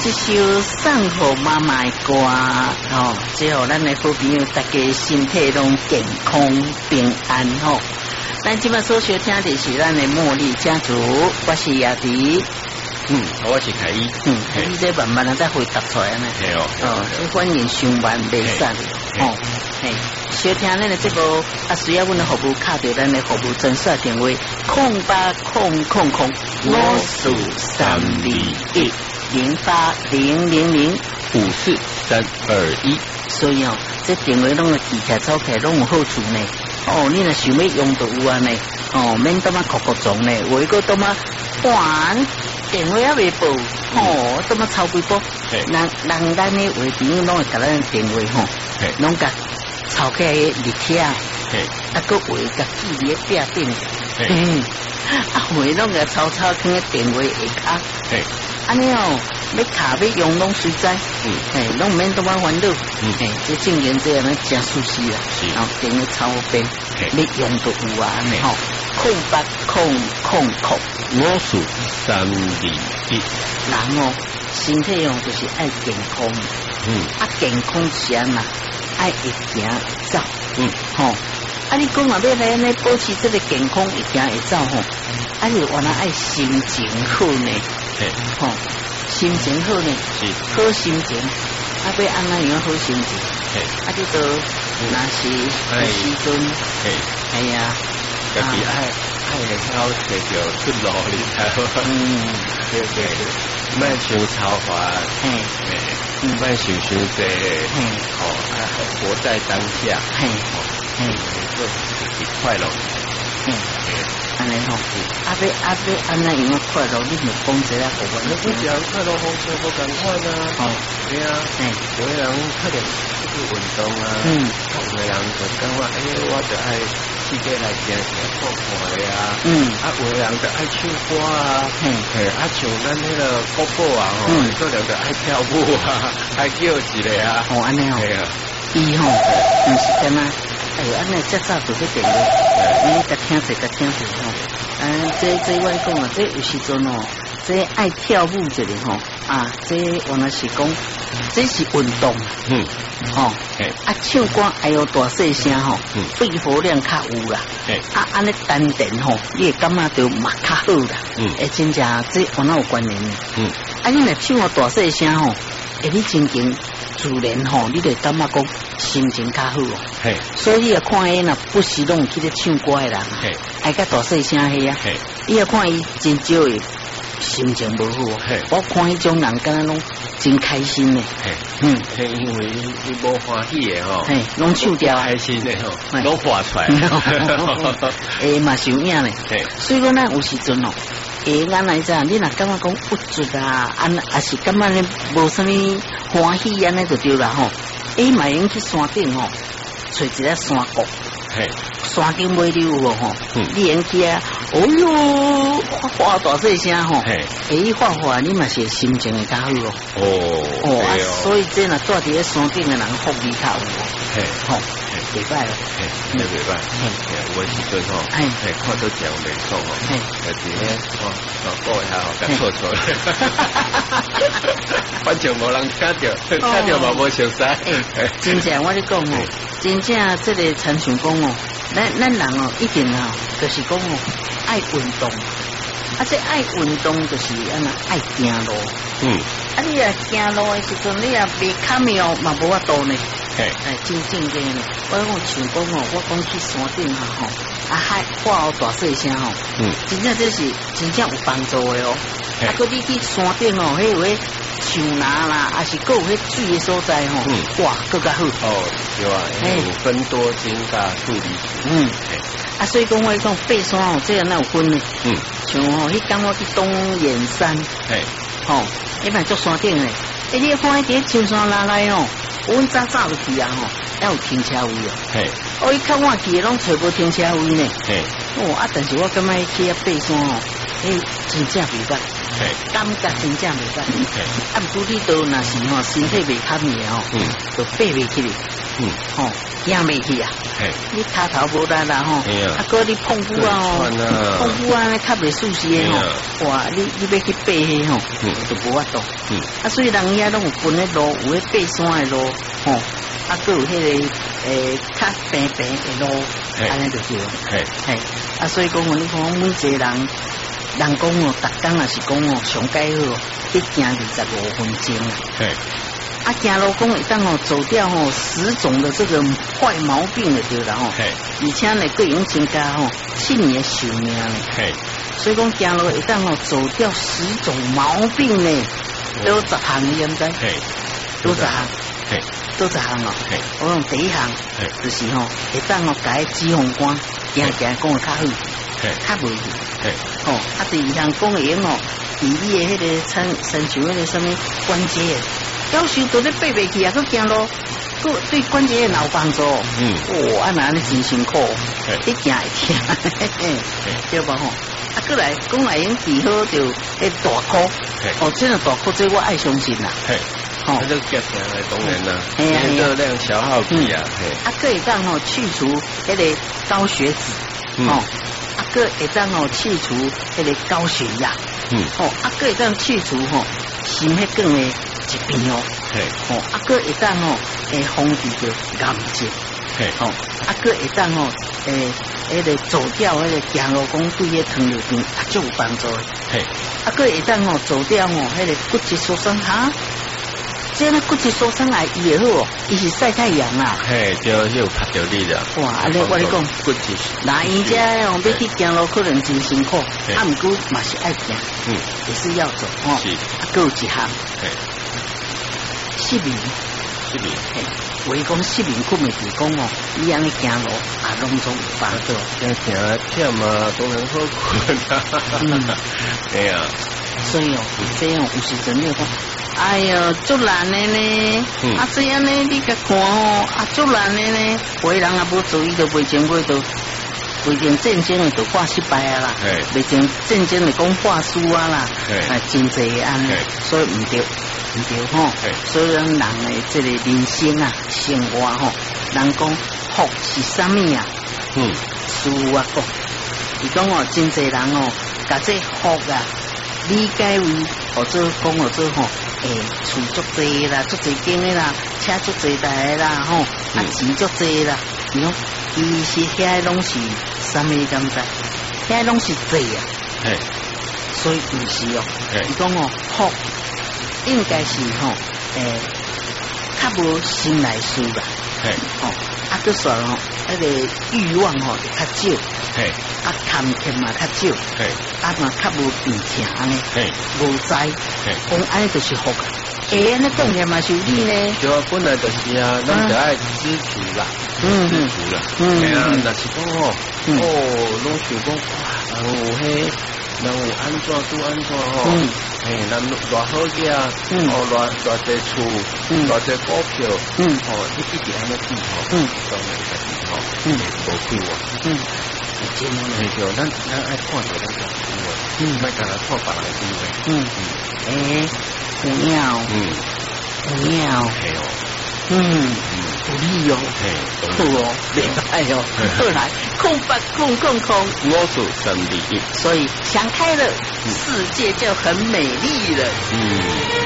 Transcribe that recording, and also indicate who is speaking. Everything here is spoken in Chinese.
Speaker 1: 这首送给妈妈的歌哦，最后咱的好朋友大家身体拢健康平安吼。咱今麦所收听的是咱的茉莉家族，我是亚迪。
Speaker 2: 我是凯伊。
Speaker 1: 凯伊这慢慢再回答出来呢。
Speaker 2: 系哦，
Speaker 1: 欢迎上班袂使哦。嘿，收听咱的节目需要阮的服务卡着咱的服务专线电话
Speaker 2: 0800054321，
Speaker 1: 所以哦，这电话拢会记起来走起来拢有好处呢。哦，你若想要用就有啊呢。哦，免多么哭哭撞呢，有一个多么还电话也未报，哦，多么超几波。人咱的话朋友拢会甲咱电话吼，拢甲抄起来立起来，个话甲记伫壁顶，话拢甲抄放喺电话下骹，安尼哦，要卡要用拢实在，拢免多么烦恼，这证明这样真舒适啦，然后电话抄边，要用就有啊，安尼吼，0800054321，人哦，身体哦就是爱健康，健康是安嘛？爱会行会走，吼，你讲话要来安尼保持这个健康会行会走吼，你原来爱心情好呢，吼，心情好呢，好心情，要安怎样好心情，你都若是有时阵，哎呀，
Speaker 2: 家己爱好找着出路里头，对，莫想超华，莫想济，活在当下，就是快乐，
Speaker 1: 安尼吼，要安怎样快乐？你就讲一下好
Speaker 2: 你讲快乐方式不共款啊，对啊，有的人可能去运动啊，有的人就感觉我就爱世界来行看看啊，有的人就爱唱歌啊，像咱那个国宝啊，有的人就爱跳舞啊，爱叫一个啊，
Speaker 1: 安尼哦，伊吼，毋是干嘛？安尼遮早就去电话，你甲听者吼，这我讲啊，这有时阵哦，这爱跳舞一个吼，这原来是讲，这是运动，唱歌哎呦大细声吼，肺活量较有啦，安尼丹田吼，你会感觉到嘛较好啦，真正这原来有关联的，你若唱个大细声吼，你真经自然吼，你就感觉讲心情较好哦。所以看伊若不时拢去咧唱歌的人，爱甲大细声迄啊，你也看伊真少的心情无好。我看迄种人，敢若拢真开心的。
Speaker 2: 因为伊无欢喜的吼，
Speaker 1: 拢唱掉
Speaker 2: 开心的吼，拢画出来。
Speaker 1: 嘛是有影咧。所以讲咱有时阵哦。咱来讲，你若感觉讲不足啊，也是感觉咧无啥物欢喜安尼就对啦吼。嘛用去山顶吼，找一个山谷，山顶尾溜吼，你用去啊，哗大细声吼，哗，你嘛是心情会较好哦。所以这若住伫咧山顶的人福利较有袂歹咯，
Speaker 2: 袂歹，有诶时阵吼，看到这样袂错吼，就是咧，讲一下吼，甲错，反正无人听着嘛无熟悉。
Speaker 1: 真正我咧讲哦，真正这个参像讲哦，咱人哦一定哦，就是讲哦爱运动，这爱运动就是爱行路，你啊行路的时阵，你啊袂卡妙嘛无法度呢。真正嘅呢，我讲像讲哦，我讲去山顶吼，哗大细声吼，真正这是真正有帮助的哦。佮你去山顶哦，迄有树林啦，还是佮有迄水的所在吼，哇，更加好。
Speaker 2: 对啊，有分多金加负离子。
Speaker 1: 所以讲我讲爬山哦，这样哪有分呢？像吼，迄天我去东眼山，迄摆做山顶的，你看迄伫青山拉来哦。阮早就去啊吼，还有停车位哦。伊较晚去拢找无停车位呢。但是我感觉去爬山哦， 真正袂歹，感觉真正袂歹。啊，不过你都若是吼身体袂堪的吼，就爬袂起哩，吼行袂去啊。你骹头无力啦吼，啊，搁你碰骨啊吼，碰骨啊，你较袂舒适的吼，哇，你要去爬迄吼，就无法度。啊，所以人遐拢有分的路，有迄爬山的路，吼，啊，搁有迄个较平平的路，安尼就对。啊，所以讲你看每一个人讲哦，逐工也是讲哦，上解好，去行25分钟啊。啊，行路讲会当哦走掉哦10种的这个坏毛病的对啦吼，而且呢，佫用增加吼7年的寿命呢。所以讲行路会当哦走掉10种毛病呢，都10项你知唔知？都10项，都10项哦。我讲第一项就是吼会当哦改脂肪肝，行行讲会较好，较袂去。哦，啊第二项讲会用哦，治你的迄个亲像迄个什么关节炎。要求都咧爬袂去啊，佮行路，佮对关节有帮助。啊那安尼真辛苦，你行会疼，对吧吼？啊，过来讲来用治好就迄大箍，这个大箍这我爱相信啦。
Speaker 2: 哦，这个脚行来当然啦，热量消耗低啊。
Speaker 1: 啊，可以当吼去除迄个高血脂，啊，可会当吼去除迄个高血压，啊，可以当去除吼心血管的疾病哦，啊，佫会当哦，防治着癌症，啊，佫会当哦，迄个走掉迄个行路讲对迄糖尿病也足有帮助的，啊，佫会当哦走掉哦，迄个骨质疏松哈，这个骨质疏松来医会好哦，伊是晒太阳啦，
Speaker 2: 就有拍到你啦，
Speaker 1: 哇，安尼我咧讲，
Speaker 2: 骨质，
Speaker 1: 那伊这哦要去行路可能真辛苦，啊，毋过嘛是爱行，也是要走哦，啊，佫有一项。失眠，我讲失眠，佢咪是讲哦，你安尼行路啊，拢总有帮助。
Speaker 2: 行忝啊，当然好困啊。对啊，
Speaker 1: 所以哦，这样有时阵你讲，哎呀，足难的呢。啊，这样呢，你甲看哦，啊，足难的呢。有的人也无注意到，袂前买到，袂前正经的就挂失败啊啦，袂前正经的讲挂输啊啦，真济安尼，所以唔对。唔对吼，所以人的这个人生啊，生活吼，人讲福是啥物啊？师父啊讲，伊讲哦，真侪人哦，甲这福啊理解为或者讲或者吼，厝足济啦，足济间的啦，车足济台的啦，吼，啊钱足济啦，伊讲伊是遐拢是啥物你敢知？遐拢是济啊，所以唔是哦，伊讲哦福。应该是吼，较无心内事啦，啊，佮说吼，迄个欲望吼较少，啊，贪欠嘛较少，啊嘛较无病痛安尼，无灾，讲安尼就是福啊，安尼讲起嘛是有理呢。
Speaker 2: 对啊，本来就是啊，咱就爱知足啦，知足啦，对啊，若是讲吼，拢想讲哇，人有迄，人有安怎都安怎吼。咱偌好嘅啊，偌济厝，偌济股票，你一直安尼记吼，当然个记吼，无亏喎，真诶对，咱爱看着咱个机会，莫干那错别人机会，
Speaker 1: 有鸟，有鸟，有理哦，好哦，明白哦，后来空白空，
Speaker 2: 我数321，
Speaker 1: 所以想开了，世界就很美丽了。